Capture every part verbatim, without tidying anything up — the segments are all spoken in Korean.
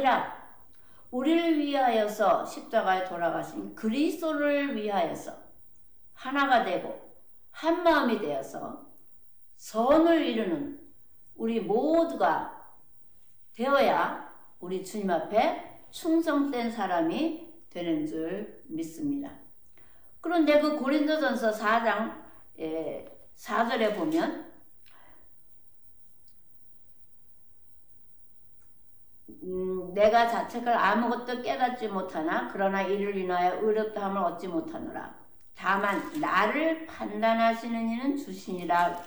아니라 우리를 위하여서 십자가에 돌아가신 그리스도를 위하여서 하나가 되고 한 마음이 되어서 선을 이루는 우리 모두가 되어야 우리 주님 앞에 충성된 사람이 되는 줄 믿습니다. 그런데 그 고린도전서 사 장 사 절에 보면 음, 내가 자책을 아무것도 깨닫지 못하나 그러나 이를 인하여 의롭다함을 얻지 못하노라. 다만 나를 판단하시는 이는 주시니라.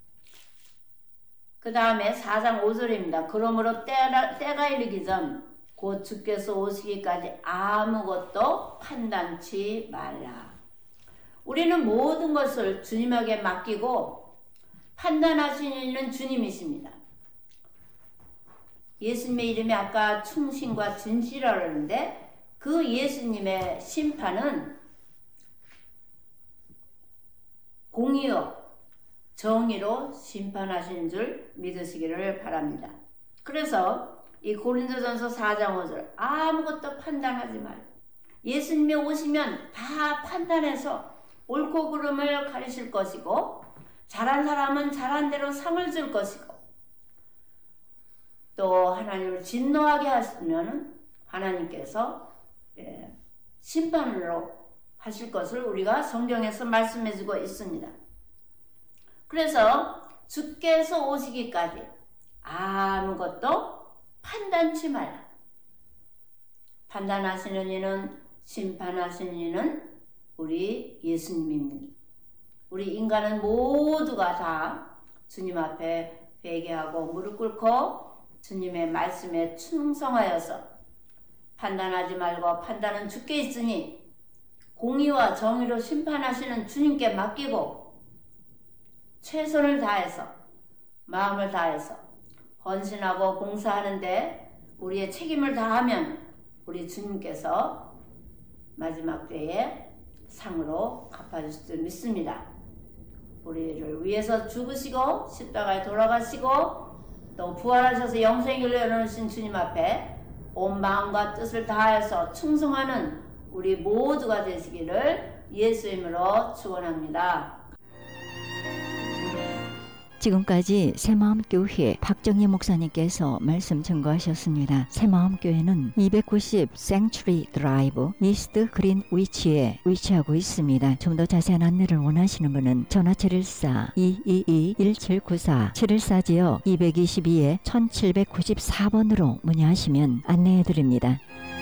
그 다음에 사 장 오 절입니다. 그러므로 때가, 때가 이르기 전 곧 주께서 오시기까지 아무것도 판단치 말라. 우리는 모든 것을 주님에게 맡기고 판단하시는 이는 주님이십니다. 예수님의 이름이 아까 충신과 진실이라고 그러는데 그 예수님의 심판은 공의요 정의로 심판하신 줄 믿으시기를 바랍니다. 그래서 이 고린도전서 사 장 오 절 아무것도 판단하지 말고 예수님이 오시면 다 판단해서 옳고 그름을 가리실 것이고 잘한 사람은 잘한 대로 상을 줄 것이고 또 하나님을 진노하게 하시면 하나님께서 예, 심판으로 하실 것을 우리가 성경에서 말씀해주고 있습니다. 그래서 주께서 오시기까지 아무것도 판단치 말라. 판단하시는 이는 심판하시는 이는 우리 예수님입니다. 우리 인간은 모두가 다 주님 앞에 회개하고 무릎 꿇고 주님의 말씀에 충성하여서 판단하지 말고 판단은 주께 있으니 공의와 정의로 심판하시는 주님께 맡기고 최선을 다해서 마음을 다해서 헌신하고 봉사하는데 우리의 책임을 다하면 우리 주님께서 마지막 때에 상으로 갚아주실 줄 믿습니다. 우리를 위해서 죽으시고 십자가에 돌아가시고 또 부활하셔서 영생을 열어놓으신 주님 앞에 온 마음과 뜻을 다해서 충성하는 우리 모두가 되시기를 예수의 이름으로 축원합니다. 지금까지 새마음교회 박정희 목사님께서 말씀 증거하셨습니다. 새마음교회는 이백구십 생츄리 드라이브 이스트 그린위치에 위치하고 있습니다. 좀 더 자세한 안내를 원하시는 분은 전화 칠일사 이이이 일칠구사 칠일사지역 이백이십이에 천칠백구십사 번으로 문의하시면 안내해드립니다.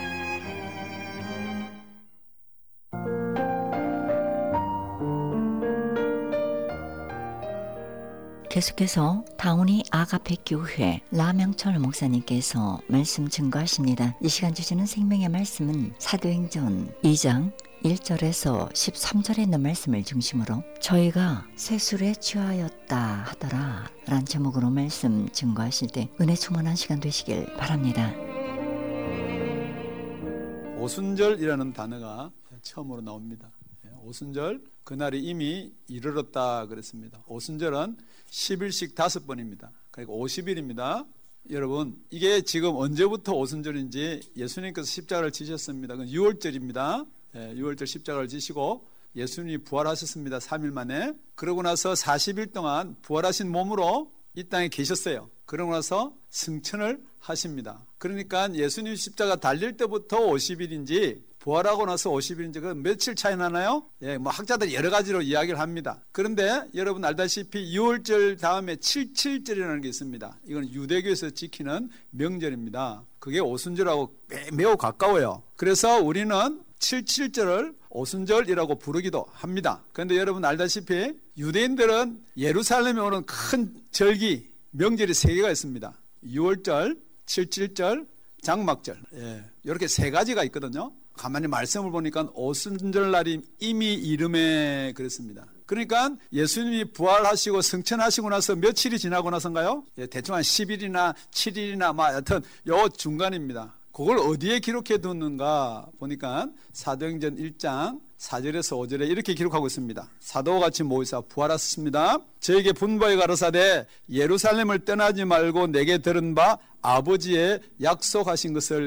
계속해서 다운이 아가페 교회 라명철 목사님께서 말씀 증거하십니다. 이 시간 주시는 생명의 말씀은 사도행전 이 장 일 절에서 십삼 절에 있는 말씀을 중심으로 저희가 세술에 취하였다 하더라 라는 제목으로 말씀 증거하실 때 은혜 충만한 시간 되시길 바랍니다. 오순절이라는 단어가 처음으로 나옵니다. 오순절, 그날이 이미 이르렀다 그랬습니다. 오순절은 십 일씩 다섯 번입니다. 그러니까 오십 일입니다. 여러분, 이게 지금 언제부터 오순절인지 예수님께서 십자가를 지셨습니다. 그건 유월절입니다. 유월절 십자가를 지시고 예수님이 부활하셨습니다. 삼 일 만에. 그러고 나서 사십 일 동안 부활하신 몸으로 이 땅에 계셨어요. 그러고 나서 승천을 하십니다. 그러니까 예수님 십자가 달릴 때부터 오십 일인지 부활하고 나서 오십 일인지 그 며칠 차이 나나요? 예, 뭐 학자들이 여러 가지로 이야기를 합니다. 그런데 여러분 알다시피 유월절 다음에 칠칠절이라는 게 있습니다. 이건 유대교에서 지키는 명절입니다. 그게 오순절하고 매우 가까워요. 그래서 우리는 칠칠절을 오순절이라고 부르기도 합니다. 그런데 여러분 알다시피 유대인들은 예루살렘에 오는 큰 절기, 명절이 세 개가 있습니다. 유월절, 칠칠절, 장막절. 예, 이렇게 세 가지가 있거든요. 가만히 말씀을 보니까 오순절날이 이미 이름에 그랬습니다. 그러니까 예수님이 부활하시고 승천하시고 나서 며칠이 지나고 나서인가요? 예, 대충 한 십 일이나 칠 일이나 뭐 하여튼 요 중간입니다. 그걸 어디에 기록해 두는가 보니까 사도행전 일 장 사 절에서 오 절에 이렇게 기록하고 있습니다. 사도와 같이 모이사 부활하셨습니다. 저에게 분부하여 가라사대 예루살렘을 떠나지 말고 내게 들은 바 아버지의 약속하신 것을